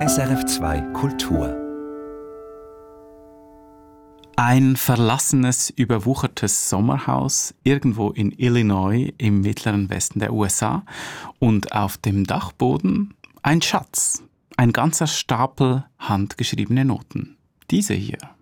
SRF2 Kultur. Ein verlassenes, überwuchertes Sommerhaus irgendwo in Illinois im mittleren Westen der USA und auf dem Dachboden ein Schatz, ein ganzer Stapel handgeschriebene Noten. Diese hier.